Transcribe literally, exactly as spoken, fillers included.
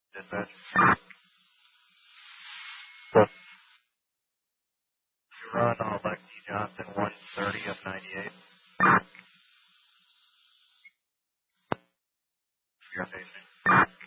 Dispatch. You run on Lexi Johnson one thirty of ninety-eight. Your station.